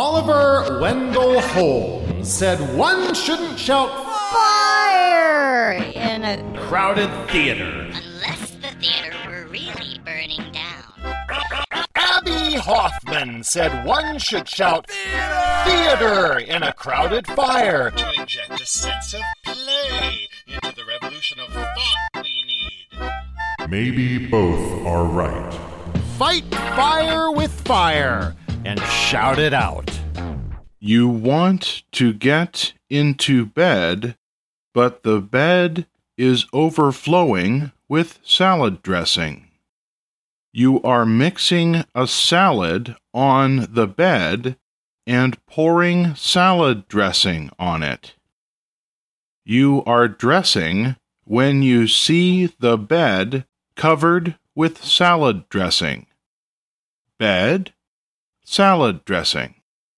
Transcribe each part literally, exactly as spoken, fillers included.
Oliver Wendell Holmes said one shouldn't shout fire in a crowded theater. Unless the theater were really burning down. Abby Hoffman said one should shout theater in a crowded fire to inject a sense of play into the revolution of thought we need. Maybe both are right. Fight fire with fire and shout it out. You want to get into bed, but the bed is overflowing with salad dressing. You are mixing a salad on the bed and pouring salad dressing on it. You are dressing when you see the bed covered with salad dressing. Bed, salad dressing.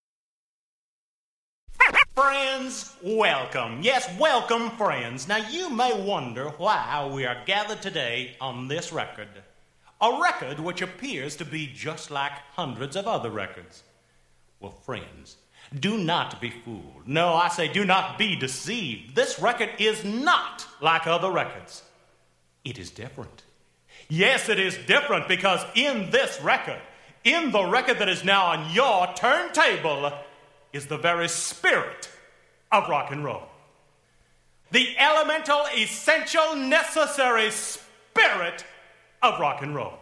Friends, welcome. Yes, welcome, friends. Now, you may wonder why we are gathered today on this record. A record which appears to be just like hundreds of other records. Well, friends, do not be fooled. No, I say do not be deceived. This record is not like other records. It is different. Yes, it is different because in this record, in the record that is now on your turntable, is the very spirit of rock and roll. The elemental, essential, necessary spirit of rock and roll.